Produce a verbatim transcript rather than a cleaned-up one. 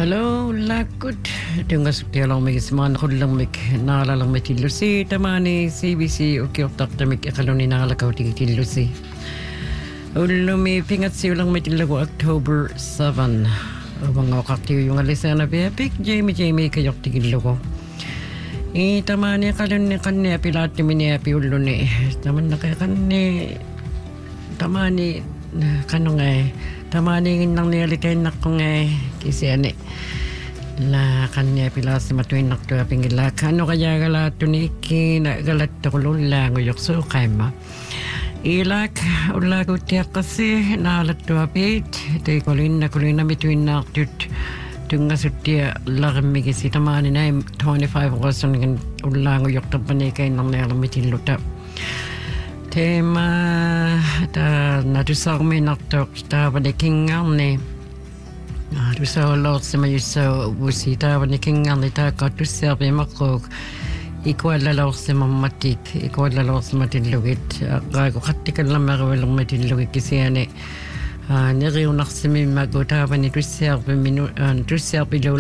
Hello, lakut. Tunga sukti alang mig sman kullang mig nala lang mig tillusi tamani C B C ukiortak tamig akaloni nala kaw tillusi. Ulumi pingat si ulang mig tilago October seventh. Ubang wakati yung alisana bepik Jamie Jamie kayok tigilago. I tamani akaloni kanne pilat mini api uluni. Taman na kaya kanne tamani kanong ay tamani nang nilitay na kong ay kasi ane la kanya pila si matuin nak tu pingila kano kaya gala tuniki na galat tulula nguyok so kaima ilak ulag utia kasi na lat tu apit te kolin na kolin na mituin nak tut tunga sutia lagmi kasi tamani na twenty-five person kan ulang nguyok tapani kay nang nalamitin luta tema ta natusag may naktok ta panikingang ni natusag lot sa may sa busita panikingang ni ta katusag may makok ikaw lalaw sa mamatik ikaw lalaw sa matinlugit kago katikan lang makawalang matinlugit kasi yan eh niriw nak sa may magota panitusag tusag pilaw